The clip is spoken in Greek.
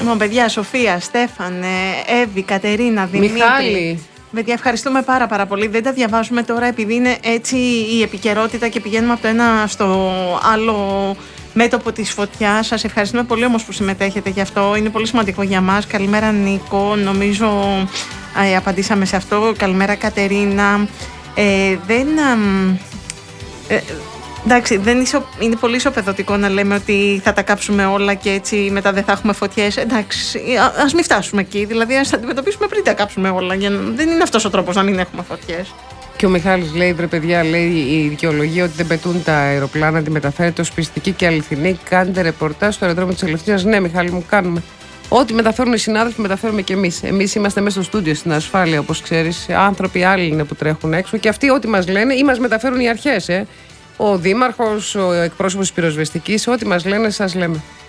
Λοιπόν, παιδιά, Σοφία, Στέφαν, Εύη, Κατερίνα, Δημήτρη. Μιχάλη. Παιδιά, ευχαριστούμε πάρα πολύ. Δεν τα διαβάζουμε τώρα επειδή είναι έτσι η επικαιρότητα και πηγαίνουμε από το ένα στο άλλο μέτωπο της φωτιάς. Σας ευχαριστούμε πολύ όμως που συμμετέχετε γι' αυτό. Είναι πολύ σημαντικό για μας. Καλημέρα Νίκο, νομίζω απαντήσαμε σε αυτό. Καλημέρα Κατερίνα. Εντάξει, είναι πολύ ισοπεδωτικό να λέμε ότι θα τα κάψουμε όλα και έτσι μετά δεν θα έχουμε φωτιές. Εντάξει, ας μην φτάσουμε εκεί. Δηλαδή, ας τα αντιμετωπίσουμε πριν τα κάψουμε όλα. Δεν είναι αυτός ο τρόπος να μην έχουμε φωτιές. Και ο Μιχάλης λέει: βρε παιδιά, λέει η δικαιολογία ότι δεν πετούν τα αεροπλάνα, τη μεταφέρεται ως πιστική και αληθινή. Κάντε ρεπορτάζ στο αεροδρόμιο της Ελευθερίας. Ναι, Μιχάλη μου, κάνουμε. Ό,τι μεταφέρουν οι συνάδελφοι, μεταφέρουμε και εμείς. Εμείς είμαστε μέσα στο στούντιο στην ασφάλεια, όπως ξέρεις. Άνθρωποι άλλοι είναι που τρέχουν έξω και αυτοί ό,τι μας λένε ή μας μεταφέρουν οι αρχές. Ο δήμαρχος, ο εκπρόσωπος της πυροσβεστικής, ό,τι μας λένε, σας λέμε.